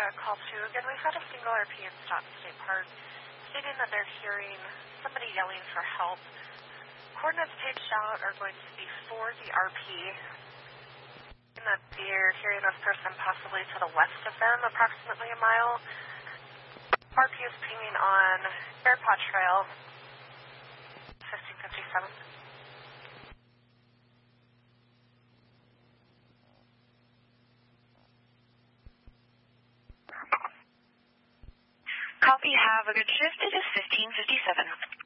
call 2. Again, we've had a single RP in Staunton State Park stating that they're hearing somebody yelling for help. Coordinates paged out are going to be for the RP, and that they're hearing this person possibly to the west of them, approximately a mile. RP is pinging on Bearpaw Trail, 1557. Copy, have a good shift. It is 1557.